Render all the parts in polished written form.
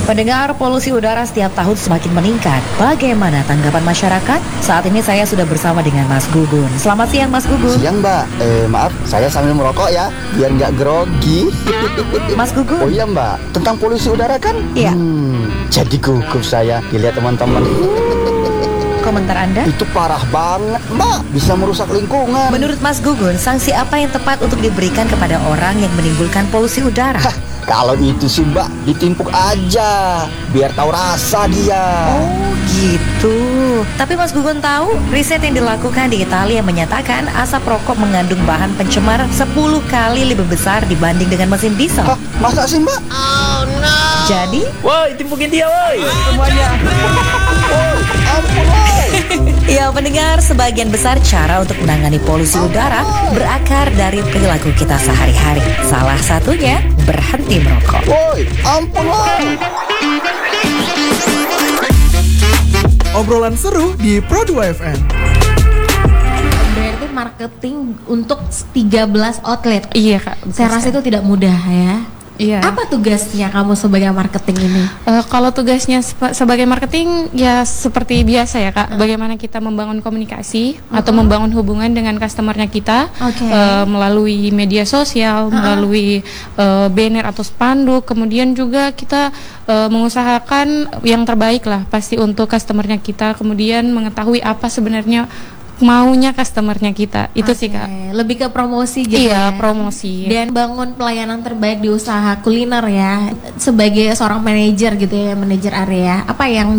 Pendengar, polusi udara setiap tahun semakin meningkat. Bagaimana tanggapan masyarakat? Saat ini saya sudah bersama dengan Mas Gugun. Selamat siang, Mas Gugun. Siang, Mbak. Maaf, saya sambil merokok ya, biar nggak grogi. Mas Gugun. Oh iya, Mbak. Tentang polusi udara kan? Iya. Jadi gugup saya dilihat teman-teman. Komentar Anda? Itu parah banget, Mbak. Bisa merusak lingkungan. Menurut Mas Gugun, sanksi apa yang tepat untuk diberikan kepada orang yang menimbulkan polusi udara? Kalau itu sih, Mbak, ditimpuk aja, biar tahu rasa dia. Oh gitu. Tapi Mas Gugun tahu, riset yang dilakukan di Italia menyatakan asap rokok mengandung bahan pencemar 10 kali lebih besar dibanding dengan mesin diesel. Hah, masa sih, Mbak? Oh no. Jadi, Woi, timpukin dia, woi. Semuanya. Ampun, woy. ya pendengar, sebagian besar cara untuk menangani polusi udara berakar dari perilaku kita sehari-hari. Salah satunya, berhenti merokok. Woi, ampun, woy. Obrolan seru di Pro2 FM. Berarti marketing untuk 13 outlet. Iya Kak. Saya rasa itu tidak mudah ya. Iya. Apa tugasnya kamu sebagai marketing ini? Kalau tugasnya sebagai marketing ya seperti biasa ya Kak. Bagaimana kita membangun komunikasi atau membangun hubungan dengan customernya kita melalui media sosial, melalui banner atau spanduk. Kemudian juga kita mengusahakan yang terbaik lah pasti untuk customernya kita. Kemudian mengetahui apa sebenarnya maunya customernya kita. Itu sih Kak. Lebih ke promosi gitu. Iya, ya? promosi. Dan bangun pelayanan terbaik di usaha kuliner ya. Sebagai seorang manajer gitu ya, manajer area, apa yang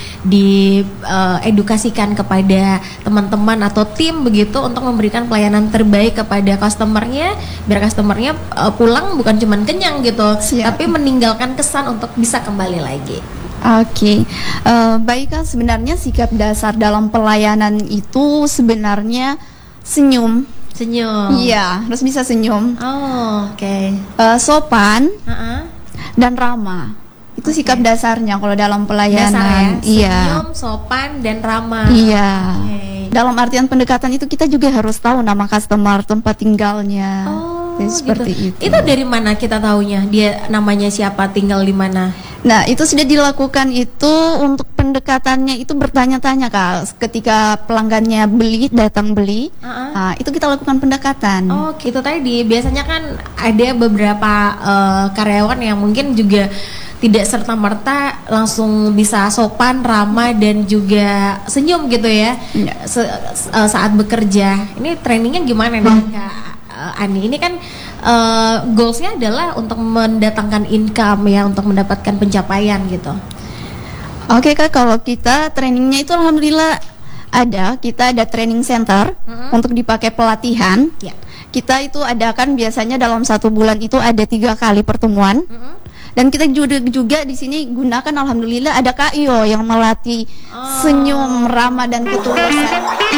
edukasikan kepada teman-teman atau tim begitu untuk memberikan pelayanan terbaik kepada customernya, biar customernya pulang bukan cuman kenyang gitu, tapi meninggalkan kesan untuk bisa kembali lagi. Oke, baik Kak, sebenarnya sikap dasar dalam pelayanan itu sebenarnya senyum. Senyum. Iya, harus bisa senyum. Oh, oke. Sopan dan ramah. Itu sikap dasarnya kalau dalam pelayanan. Dasar ya? Iya. Senyum, sopan dan ramah. Iya. Dalam artian pendekatan itu kita juga harus tahu nama customer, tempat tinggalnya. Seperti itu. Itu dari mana kita taunya? Dia namanya siapa, tinggal di mana? Nah, itu sudah dilakukan itu untuk pendekatannya itu bertanya-tanya Kak. Ketika pelanggannya datang beli, nah, itu kita lakukan pendekatan. Oh, gitu tadi. Biasanya kan ada beberapa karyawan yang mungkin juga tidak serta-merta langsung bisa sopan, ramah dan juga senyum gitu ya. Saat bekerja. Ini trainingnya gimana nih Kak Ani? Ini kan goalsnya adalah untuk mendatangkan income ya, untuk mendapatkan pencapaian gitu. Oke Kak, kalau kita trainingnya itu alhamdulillah kita ada training center untuk dipakai pelatihan. Kita itu adakan biasanya dalam 1 bulan itu ada 3 kali pertemuan. Dan kita juga di sini gunakan alhamdulillah ada KIO yang melatih senyum, ramah dan ketulusan.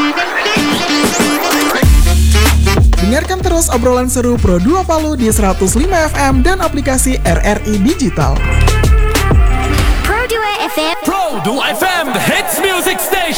Dengarkan terus obrolan seru Pro2 Palu di 105 FM dan aplikasi RRI Digital. Pro2 FM, the hits music station.